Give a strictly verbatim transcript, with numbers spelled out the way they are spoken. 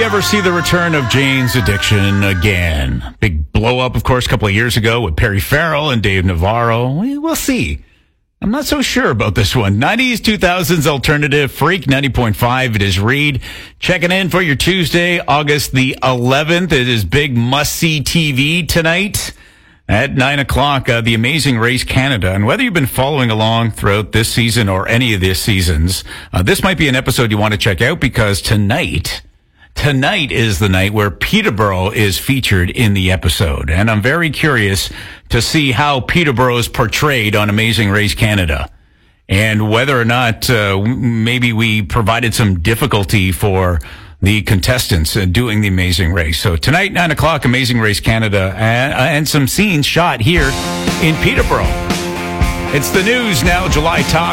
ever see the return of Jane's Addiction again? Big blow up, of course, a couple of years ago with Perry Farrell and Dave Navarro. We, we'll see. I'm not so sure about this one. nineties, two thousands alternative, Freak ninety point five. It is Reed. Checking in for your Tuesday, August the eleventh. It is big must-see T V tonight at nine o'clock. Uh, the Amazing Race Canada. And whether you've been following along throughout this season or any of these seasons, uh, this might be an episode you want to check out because tonight... Tonight is the night where Peterborough is featured in the episode. And I'm very curious to see how Peterborough is portrayed on Amazing Race Canada. And whether or not uh, maybe we provided some difficulty for the contestants uh, doing the Amazing Race. So tonight, nine o'clock, Amazing Race Canada, and, and some scenes shot here in Peterborough. It's the news now, July Talk.